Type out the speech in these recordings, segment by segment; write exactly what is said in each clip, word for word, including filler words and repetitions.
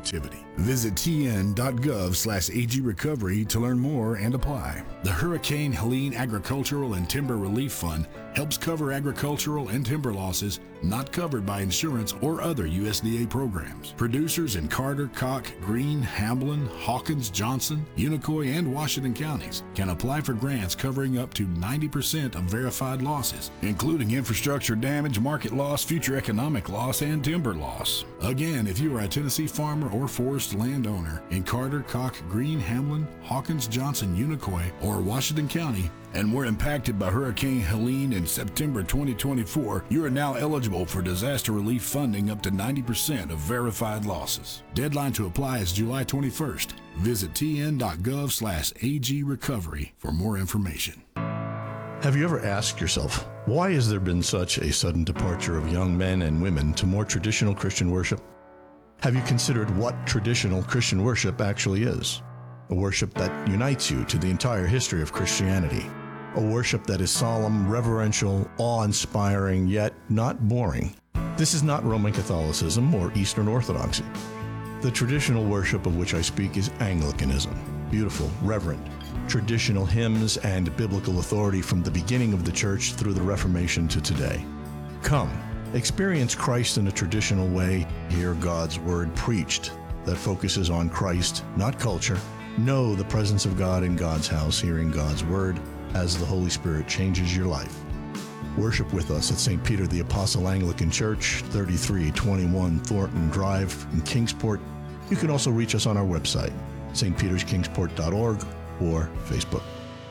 activity. Visit tn.gov slash agrecovery to learn more and apply. The Hurricane Helene Agricultural and Timber Relief Fund helps cover agricultural and timber losses not covered by insurance or other U S D A programs. Producers in Carter, Koch, Greene, Hamblin, Hawkins, Johnson, Unicoi, and Washington counties can apply for grants covering up to ninety percent of verified losses, including infrastructure damage, market loss, future economic loss, and timber loss. Again, if you are a Tennessee farmer or forest landowner in Carter, Koch, Greene, Hamlin, Hawkins, Johnson, Unicoi, or Washington County, and were impacted by Hurricane Helene in September twenty twenty-four, you are now eligible for disaster relief funding up to ninety percent of verified losses. Deadline to apply is July twenty-first. Visit tn.gov slash agrecovery for more information. Have you ever asked yourself, why has there been such a sudden departure of young men and women to more traditional Christian worship? Have you considered what traditional Christian worship actually is? A worship that unites you to the entire history of Christianity. A worship that is solemn, reverential, awe-inspiring, yet not boring. This is not Roman Catholicism or Eastern Orthodoxy. The traditional worship of which I speak is Anglicanism. Beautiful, reverent, traditional hymns and biblical authority from the beginning of the church through the Reformation to today. Come, experience Christ in a traditional way. Hear God's word preached that focuses on Christ, not culture. Know the presence of God in God's house, hearing God's word as the Holy Spirit changes your life. Worship with us at Saint Peter the Apostle Anglican Church, thirty-three twenty-one Thornton Drive in Kingsport. You can also reach us on our website, s t peters kingsport dot org, or Facebook.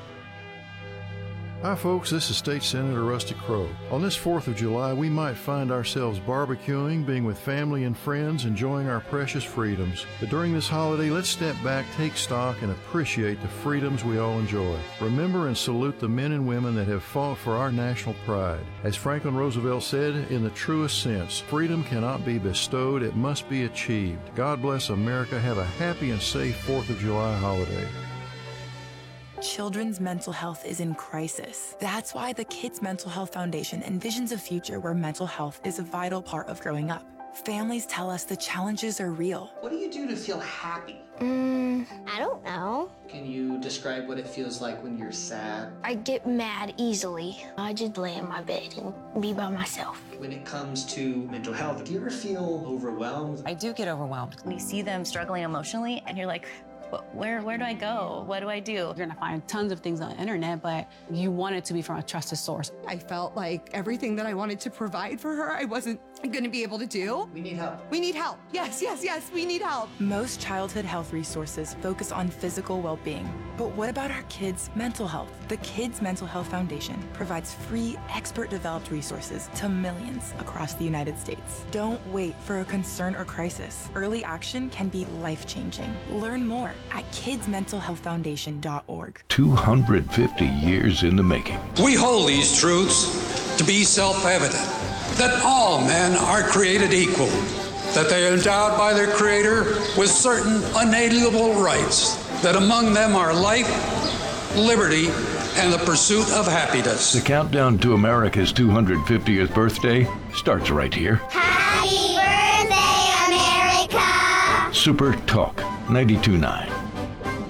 Hi folks, this is State Senator Rusty Crowe. On this fourth of July, we might find ourselves barbecuing, being with family and friends, enjoying our precious freedoms. But during this holiday, let's step back, take stock, and appreciate the freedoms we all enjoy. Remember and salute the men and women that have fought for our national pride. As Franklin Roosevelt said, in the truest sense, freedom cannot be bestowed, it must be achieved. God bless America. Have a happy and safe fourth of July holiday. Children's mental health is in crisis. That's why the Kids Mental Health Foundation envisions a future where mental health is a vital part of growing up. Families tell us the challenges are real. What do you do to feel happy? Mm, I don't know. Can you describe what it feels like when you're sad? I get mad easily. I just lay in my bed and be by myself. When it comes to mental health, do you ever feel overwhelmed? I do get overwhelmed. You see them struggling emotionally and you're like, Where where do I go? What do I do? You're gonna find tons of things on the internet, but you want it to be from a trusted source. I felt like everything that I wanted to provide for her, I wasn't gonna be able to do. We need help. We need help. Yes, yes, yes, we need help. Most childhood health resources focus on physical well-being. But what about our kids' mental health? The Kids Mental Health Foundation provides free, expert-developed resources to millions across the United States. Don't wait for a concern or crisis. Early action can be life-changing. Learn more at kids mental health foundation dot org. two hundred fifty years in the making. We hold these truths to be self-evident, that all men are created equal, that they are endowed by their Creator with certain unalienable rights, that among them are life, liberty, and the pursuit of happiness. The countdown to America's two hundred fiftieth birthday starts right here. Happy birthday, America! Super Talk ninety-two point nine.